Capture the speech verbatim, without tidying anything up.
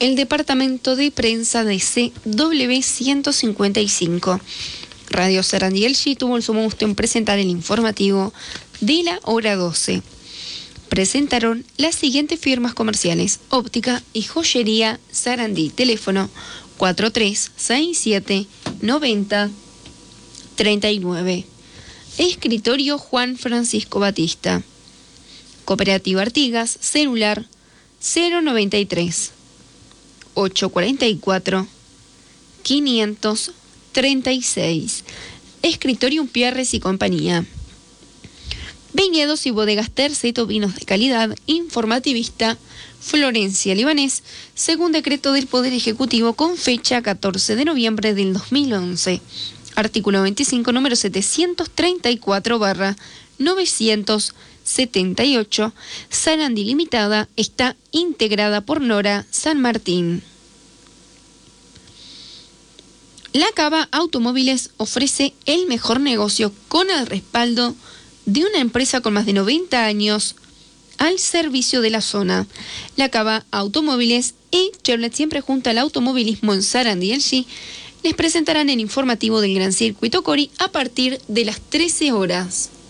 el departamento de prensa de C W ciento cincuenta y cinco. Radio Sarandí Elchi tuvo el sumo gusto en presentar el informativo de la hora doce. Presentaron las siguientes firmas comerciales: óptica y joyería Sarandí. Teléfono cuatro tres seis siete nueve cero tres nueve. Escritorio Juan Francisco Batista. Cooperativa Artigas, celular cero noventa y tres ochocientos cuarenta y cuatro quinientos treinta y seis. Escritorio Pierres y compañía. Viñedos y bodegas Terceto, vinos de calidad. Informativista Florencia Libanés, según decreto del Poder Ejecutivo con fecha catorce de noviembre del dos mil once. Artículo veinticinco, número setecientos treinta y cuatro barra novecientos setenta y ocho. Sarandí Limitada está integrada por Nora San Martín. La Cava Automóviles ofrece el mejor negocio con el respaldo de una empresa con más de noventa años al servicio de la zona. La Cava Automóviles y Chevrolet, siempre junto al automovilismo en Sarandí Elchi, les presentarán el informativo del Gran Circuito Cori a partir de las trece horas.